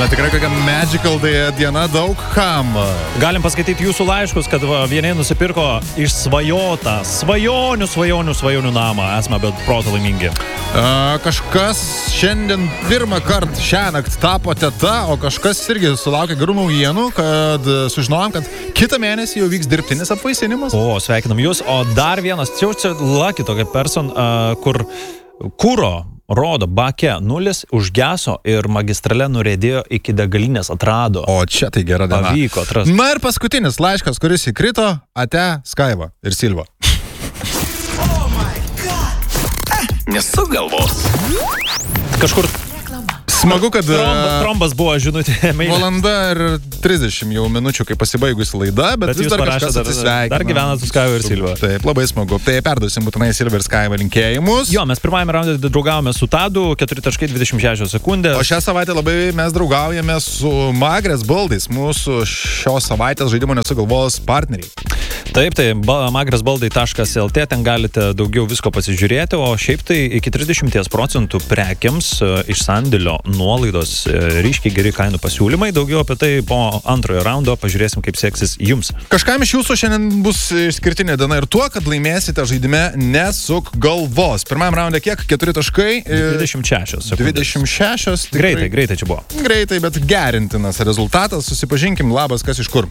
Šiandien tikrai kokia magical diena daug kam. Galim paskaityti jūsų laiškus, kad vieni nusipirko išsvajotą svajonių namą. Esame bet proto laimingi. Kažkas šiandien pirmą kartą šiąnakt tapo teta, o kažkas irgi sulaukė gerų naujienų, kad sužinojom, kad kitą mėnesį jau vyks dirbtinis apvaisinimas. O, sveikinam jūs. O dar vienas, čia lucky tokia person, kur kuro rodo bake 0, užgeso ir magistrale nuriedėjo iki degalinės, atrado. O čia tai gera diena. Pavyko atrasti. Na ir paskutinis laiškas, kuris įkrito, ate Skaiva ir Silva. Oh my God. Nesugalvos. Kažkur Smagu, kad trombas buvo žinutė. Valanda ir 30 jau minučių, kai pasibaigusi laida, bet vis dar kažkas atsisveikina. Dar gyvena su Skaiva ir Silva. Taip, labai smagu. Tai perduosim būtinai Silva ir Skaiva linkėjimus. Jo, mes pirmajame raunde draugavome su Tadu, 4.26 sekundės. O šią savaitę labai mes draugaujame su Magres Baldais, mūsų šios savaitės žaidimo nesugalvos partneriai. Taip, tai magresbaldai.lt, ten galite daugiau visko pasižiūrėti, o šiaip tai iki 30% prekiams iš sandėlio nuolaidos ryškiai geri kainų pasiūlymai. Daugiau apie tai po antrojo raundo pažiūrėsim, kaip seksis jums. Kažkam iš jūsų šiandien bus išskirtinė diena ir tuo, kad laimėsite žaidime Nesuk galvos. Pirmam raunde kiek? 4 taškai? 26. 26. Greitai čia buvo. Greitai, bet gerintinas rezultatas. Susipažinkim, labas, kas iš kur.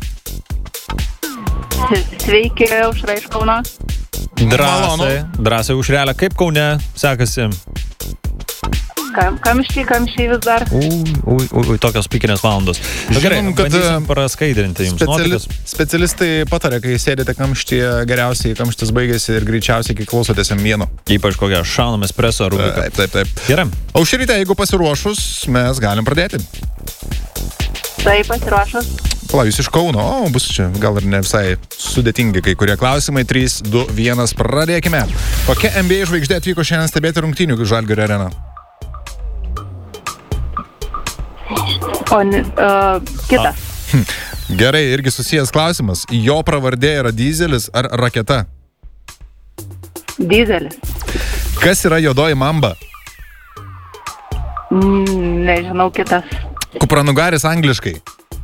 Sveiki, Aušra iš Kauno. Drąsiai Aušrelė, kaip Kaune sekasi? Kamščiai vis dar. Ui, tokios pikinės valandos. Gerai, bandysim praskaidrinti jums nuotaikas. Specialistai patarė, kai sėdite kamštyje, geriausiai kamštis baigėsi ir greičiausiai, kai klausotės M1. Ypač kokią šaunam espresso rubriką. Taip. Gerai. Aušrytė, jeigu pasiruošus, mes galim pradėti. Taip, pasiruošus. Pala, jūs iš Kauno, bus čia gal ir ne visai sudėtingi kai kurie klausimai. 3, 2, 1, pradėkime. Kokia NBA žvaigždė atvyko šiandien stebėti rungtynių Žalgirio areną? Kitas. Gerai, irgi susijęs klausimas. Jo pravardė yra Dyzelis ar Raketa? Dyzelis. Kas yra juodoji mamba? Nežinau, kitas. Kupranugaris angliškai.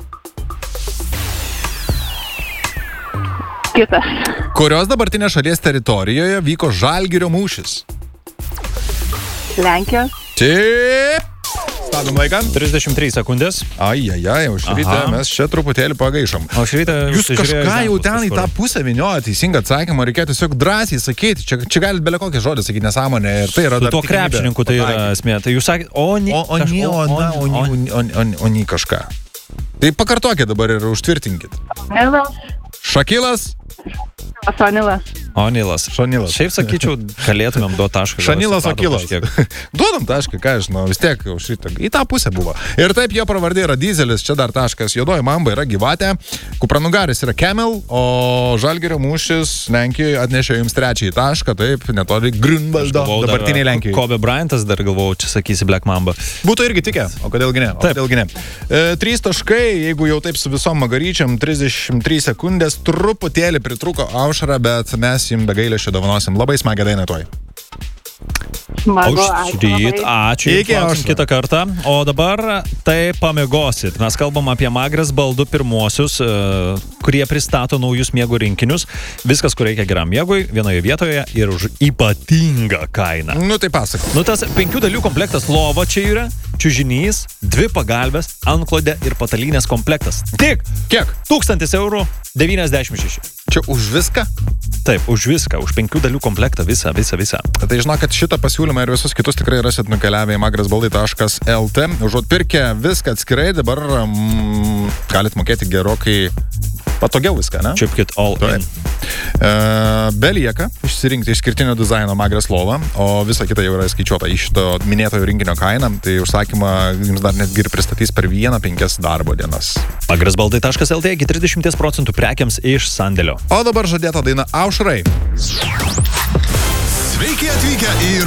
Kitas. Kurios dabartinės šalies teritorijoje vyko Žalgirio mūšis? Lenkijos. Taip. Stabim laiką. 33 sekundės. Aušrytė, mes čia truputėlį pagaišom. Aušrytė, jūs kažką jau ten į tą pusę vynioja teisingą atsakymą, reikėtų tiesiog drąsiai sakyti. Čia galite belia kokį žodį sakyti nesąmonę ir tai yra dar tuo krepšininku tai yra esmė. Tai jūs sakėte, o kažką. Tai pakartokit dabar ir užtvirtinkit. Šakilas. Onilas. Šanilas. Šiaip sakyčiau, galėtumėm duoti tašką. Šanilas Okilas. Duodam tašką, ką aš žinau, vis tiek šitą. Į tą pusę buvo. Ir taip, jo pravardė yra Dyzelis, čia dar taškas. Juodoji mamba yra Gyvatė, Kupranugaris yra Camel, o Žalgirio mūšis Lenkijoje atnešė jums 3 tašką, taip, netoli Grünwaldo, dabartiniai Lenkijoje. Kobe Bryantas dar galvojau, čia sakysi Black Mamba. Būtų irgi tikę, o kodėlgi ne? 3 taškai, jeigu jau taip su visom magaryčiam, 33 sekundės, truputėlį pritruko Aušra, bet mes jums be gailesčio dovanosim labai smagią dainą tuoj. Smagu, ačiū. Iki kitą kartą. O dabar tai pamiegosit. Mes kalbam apie Magres Baldų pirmuosius, kurie pristato naujus miego rinkinius. Viskas, kur reikia geram miegui, vienoje vietoje ir už ypatingą kainą. Nu tai pasak. Tas 5 dalių komplektas lova čia yra, čiužinys, 2 pagalbės, antklodė ir patalynės komplektas. Tik kiek? 1000 eurų 96. Čia už viską? Taip, už viską, už 5 dalių komplektą, visą. Tai žinok, kad šitą pasiūlymą ir visus kitus tikrai rasit nukeliavę į magresbaldai.lt. Užuot pirkę viską atskirai, dabar galit mokėti gerokai patogiau viską, ne? Čipkit all in. Belieka išsirinkti išskirtinio dizaino Magres lovą, o visa kita jau yra skaičiuota iš šito minėtojo rinkinio kainą. Tai užsakymą jums dar netgi ir pristatys per 1-5 darbo dienas. Magresbaldai.lt iki 30% prekiams iš sandėlio. O dabar žadėta daina Aušrai. Sveiki atvykę į